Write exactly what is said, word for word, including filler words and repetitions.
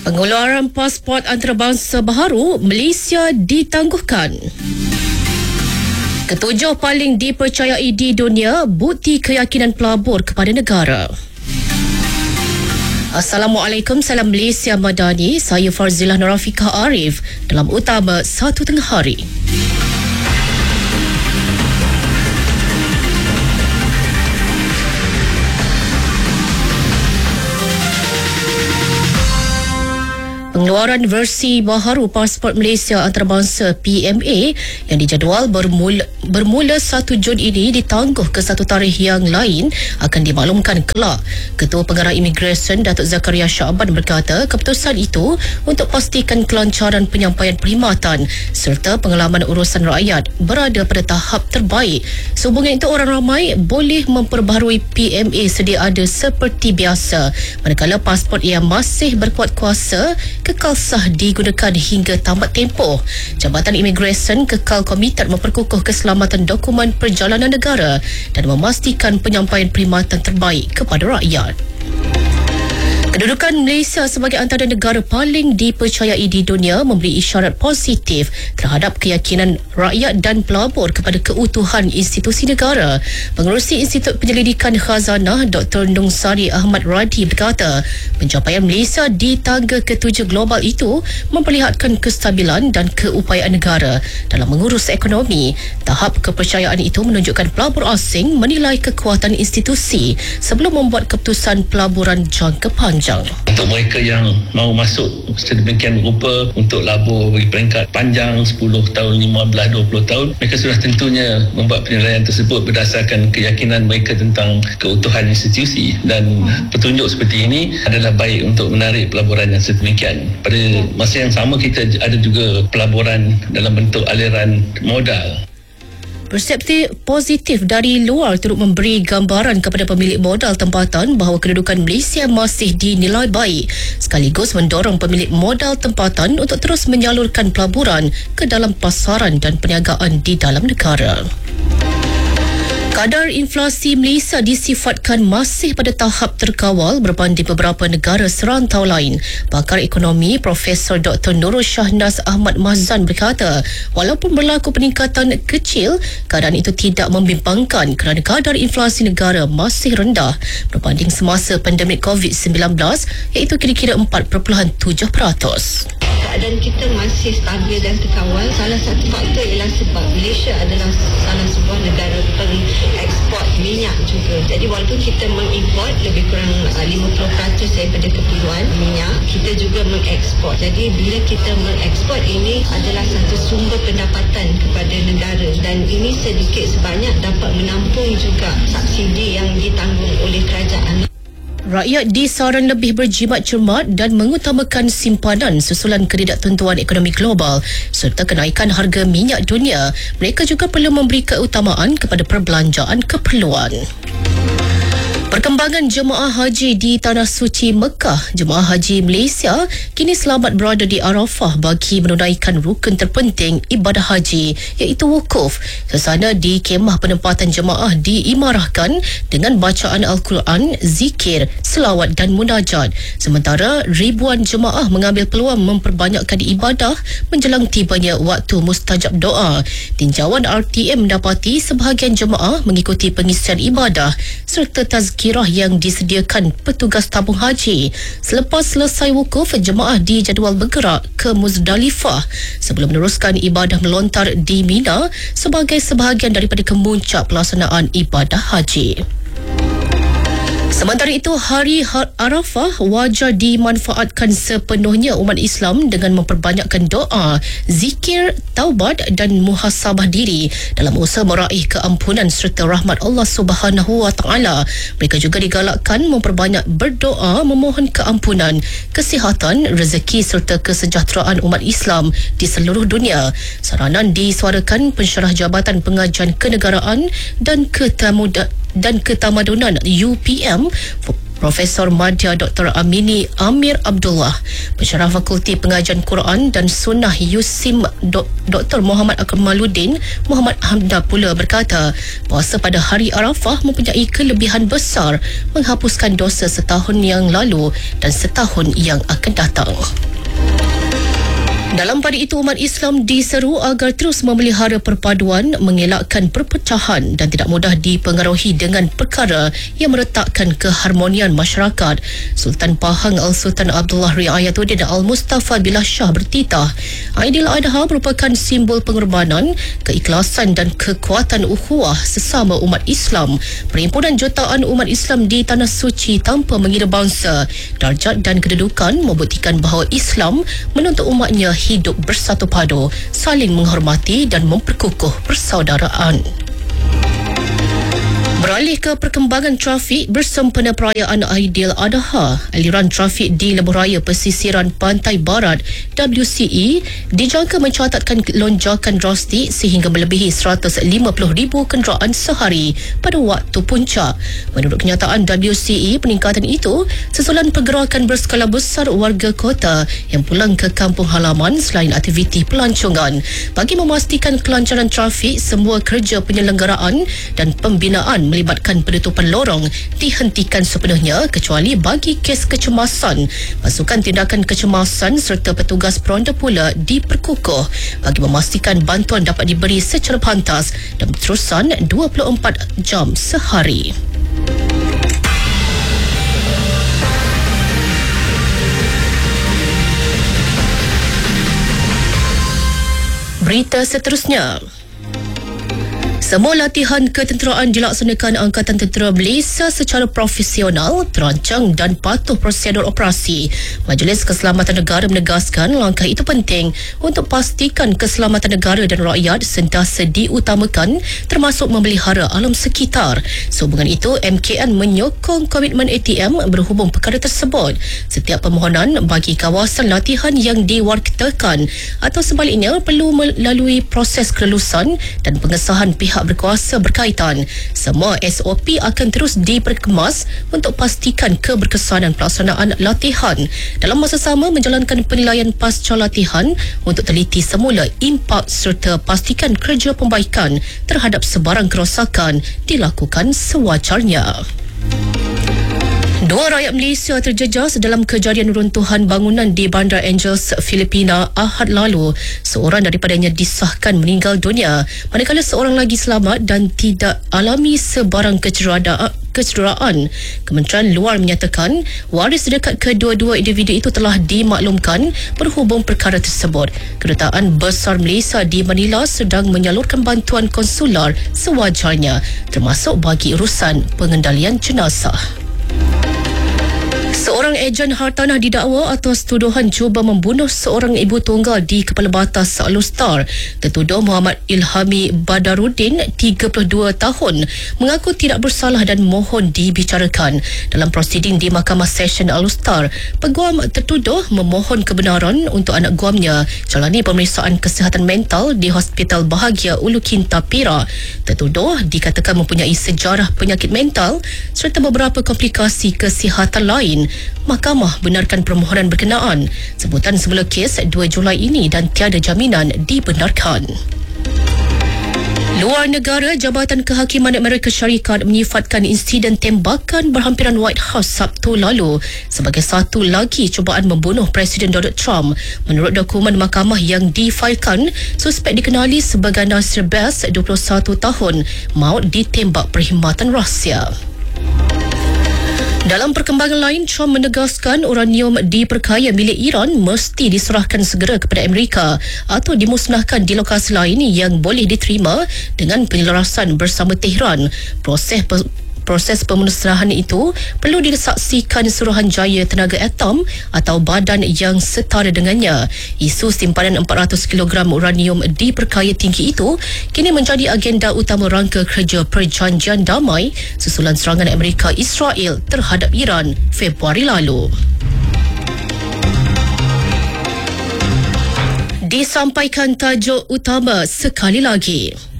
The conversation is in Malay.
Pengeluaran pasport antarabangsa baharu Malaysia ditangguhkan. Ketujuh paling dipercayai di dunia bukti keyakinan pelabur kepada negara. Assalamualaikum, salam Malaysia Madani. Saya Farzilah Nurafika Arif dalam utama satu tengah hari. Pengeluaran versi baharu pasport Malaysia antarabangsa P M A yang dijadual bermula, bermula satu Jun ini ditangguh ke satu tarikh yang lain akan dimaklumkan kelak. Ketua Pengarah Imigresen Datuk Zakaria Syaban berkata keputusan itu untuk pastikan kelancaran penyampaian perkhidmatan serta pengalaman urusan rakyat berada pada tahap terbaik. Sehubungan itu, orang ramai boleh memperbaharui P M A sedia ada seperti biasa, manakala pasport yang masih berkuat kuasa kekal sah digunakan hingga tamat tempoh. Jabatan Imigresen kekal komited memperkukuh keselamatan dokumen perjalanan negara dan memastikan penyampaian perkhidmatan terbaik kepada rakyat. Kedudukan Malaysia sebagai antara negara paling dipercayai di dunia memberi isyarat positif terhadap keyakinan rakyat dan pelabur kepada keutuhan institusi negara. Pengerusi Institut Penyelidikan Khazanah Doktor Nungsari Ahmad Radi berkata, pencapaian Malaysia di tangga ketujuh global itu memperlihatkan kestabilan dan keupayaan negara dalam mengurus ekonomi. Tahap kepercayaan itu menunjukkan pelabur asing menilai kekuatan institusi sebelum membuat keputusan pelaburan jangka panjang. Untuk mereka yang mahu masuk sedemikian rupa untuk labur bagi peringkat panjang sepuluh tahun, lima belas, dua puluh tahun, mereka sudah tentunya membuat penilaian tersebut berdasarkan keyakinan mereka tentang keutuhan institusi, dan petunjuk seperti ini adalah baik untuk menarik pelaburan yang sedemikian. Pada masa yang sama, kita ada juga pelaburan dalam bentuk aliran modal. Persepsi positif dari luar turut memberi gambaran kepada pemilik modal tempatan bahawa kedudukan Malaysia masih dinilai baik, sekaligus mendorong pemilik modal tempatan untuk terus menyalurkan pelaburan ke dalam pasaran dan perniagaan di dalam negara. Kadar inflasi Malaysia disifatkan masih pada tahap terkawal berbanding beberapa negara serantau lain. Pakar ekonomi Profesor Doktor Nurul Shahnaz Ahmad Mahzan berkata, walaupun berlaku peningkatan kecil, keadaan itu tidak membimbangkan kerana kadar inflasi negara masih rendah berbanding semasa pandemik covid sembilan belas, iaitu kira-kira empat perpuluhan tujuh peratus. Keadaan kita masih stabil dan terkawal. Salah satu faktor ialah sebab Malaysia adalah salah sebuah negara pengeksport minyak juga. Jadi walaupun kita mengimport lebih kurang lima puluh peratus daripada keperluan minyak, kita juga mengekspor. Jadi bila kita mengekspor, ini adalah satu sumber pendapatan kepada negara, dan ini sedikit sebanyak dapat menampung juga subsidi yang ditanggung oleh kerajaan. Rakyat disaran lebih berjimat cermat dan mengutamakan simpanan susulan ketidaktentuan ekonomi global serta kenaikan harga minyak dunia. Mereka juga perlu memberi keutamaan kepada perbelanjaan keperluan. Perkembangan jemaah haji di Tanah Suci Mekah. Jemaah haji Malaysia kini selamat berada di Arafah bagi menunaikan rukun terpenting ibadah haji, iaitu wukuf. Suasana di kemah penempatan jemaah diimarahkan dengan bacaan Al-Quran, zikir, selawat dan munajat. Sementara ribuan jemaah mengambil peluang memperbanyakkan ibadah menjelang tibanya waktu mustajab doa. Tinjauan R T M mendapati sebahagian jemaah mengikuti pengisian ibadah serta tazkirah yang disediakan petugas tabung haji. Selepas selesai wukuf, jemaah dijadual bergerak ke Muzdalifah sebelum meneruskan ibadah melontar di Mina sebagai sebahagian daripada kemuncak pelaksanaan ibadah haji. Sementara itu, hari Arafah wajar dimanfaatkan sepenuhnya umat Islam dengan memperbanyakkan doa, zikir, taubat dan muhasabah diri dalam usaha meraih keampunan serta rahmat Allah Subhanahu Wa Taala. Mereka juga digalakkan memperbanyak berdoa memohon keampunan, kesihatan, rezeki serta kesejahteraan umat Islam di seluruh dunia. Saranan disuarakan Pensyarah Jabatan Pengajian Kenegaraan dan Ketamudaan dan Ketamadunan U P M Profesor Madya Doktor Amini Amir Abdullah, Pensyarah Fakulti Pengajian Quran dan Sunnah U S I M Doktor Muhammad Akmaluddin Muhammad Hamda pula berkata, puasa pada hari Arafah mempunyai kelebihan besar menghapuskan dosa setahun yang lalu dan setahun yang akan datang. Dalam pada itu, umat Islam diseru agar terus memelihara perpaduan, mengelakkan perpecahan dan tidak mudah dipengaruhi dengan perkara yang meretakkan keharmonian masyarakat. Sultan Pahang Al-Sultan Abdullah Riayatuddin Al-Mustafa Billah Shah bertitah, Aidiladha merupakan simbol pengorbanan, keikhlasan dan kekuatan ukhuwah sesama umat Islam. Perhimpunan jutaan umat Islam di Tanah Suci tanpa mengira bangsa, darjat dan kedudukan membuktikan bahawa Islam menuntut umatnya hidup bersatu padu, saling menghormati dan memperkukuh persaudaraan. Beralih ke perkembangan trafik bersempena perayaan Aidiladha, aliran trafik di lebuh raya pesisiran pantai barat W C E dijangka mencatatkan lonjakan drastik sehingga melebihi seratus lima puluh ribu kenderaan sehari pada waktu puncak. Menurut kenyataan W C E, peningkatan itu susulan pergerakan berskala besar warga kota yang pulang ke kampung halaman selain aktiviti pelancongan. Bagi memastikan kelancaran trafik, semua kerja penyelenggaraan dan pembinaan melibatkan penutupan lorong dihentikan sepenuhnya kecuali bagi kes kecemasan. Pasukan tindakan kecemasan serta petugas peronda pula diperkukuh bagi memastikan bantuan dapat diberi secara pantas dan berterusan dua puluh empat jam sehari. Berita seterusnya. Semua latihan ketenteraan dilaksanakan Angkatan Tentera Malaysia secara profesional, terancang dan patuh prosedur operasi. Majlis Keselamatan Negara menegaskan langkah itu penting untuk pastikan keselamatan negara dan rakyat sentiasa diutamakan, termasuk memelihara alam sekitar. Sehubungan itu, M K N menyokong komitmen A T M berhubung perkara tersebut. Setiap permohonan bagi kawasan latihan yang diwartakan atau sebaliknya perlu melalui proses kelulusan dan pengesahan pihak berkuasa berkaitan. Semua S O P akan terus diperkemas untuk pastikan keberkesanan pelaksanaan latihan. Dalam masa sama, menjalankan penilaian pasca latihan untuk teliti semula impak serta pastikan kerja pembaikan terhadap sebarang kerosakan dilakukan sewajarnya. Dua rakyat Malaysia terjejas dalam kejadian runtuhan bangunan di Bandar Angels, Filipina Ahad lalu. Seorang daripadanya disahkan meninggal dunia, manakala seorang lagi selamat dan tidak alami sebarang kecederaan. Kecederaan. Kementerian Luar menyatakan waris dekat kedua-dua individu itu telah dimaklumkan berhubung perkara tersebut. Kedutaan Besar Malaysia di Manila sedang menyalurkan bantuan konsular sewajarnya, termasuk bagi urusan pengendalian jenazah. Seorang ejen hartanah didakwa atas tuduhan cuba membunuh seorang ibu tunggal di Kepala Batas Alustar. Tertuduh Muhammad Ilhami Badaruddin, tiga puluh dua tahun, mengaku tidak bersalah dan mohon dibicarakan. Dalam prosiding di Mahkamah Session Alustar, peguam tertuduh memohon kebenaran untuk anak guamnya jalani pemeriksaan kesihatan mental di Hospital Bahagia Ulu Kinta, Perak. Tertuduh dikatakan mempunyai sejarah penyakit mental serta beberapa komplikasi kesihatan lain. Mahkamah benarkan permohonan berkenaan. Sebutan semula kes dua Julai ini dan tiada jaminan dibenarkan. Luar negara, Jabatan Kehakiman Amerika Syarikat menyifatkan insiden tembakan berhampiran White House Sabtu lalu sebagai satu lagi cubaan membunuh Presiden Donald Trump. Menurut dokumen mahkamah yang difailkan, suspek dikenali sebagai Nasir Bass, dua puluh satu tahun, maut ditembak perkhidmatan rahsia. Dalam perkembangan lain, Trump menegaskan uranium diperkaya milik Iran mesti diserahkan segera kepada Amerika atau dimusnahkan di lokasi lain yang boleh diterima dengan penyelarasan bersama Tehran. Proses Proses pemusnahan itu perlu disaksikan Suruhanjaya Tenaga Atom atau badan yang setara dengannya. Isu simpanan empat ratus kilogram uranium diperkaya tinggi itu kini menjadi agenda utama rangka kerja Perjanjian Damai susulan serangan Amerika Israel terhadap Iran Februari lalu. Disampaikan tajuk utama sekali lagi.